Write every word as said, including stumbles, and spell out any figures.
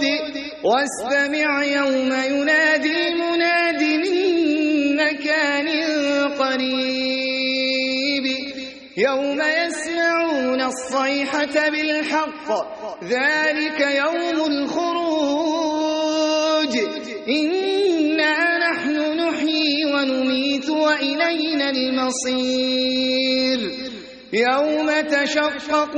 واستمع يوم ينادي مناد من مكان قريب يوم يسمعون الصيحة بالحق ذلك يوم الخروج إنا نحن نحيي ونميت وإلينا المصير يوم تشقق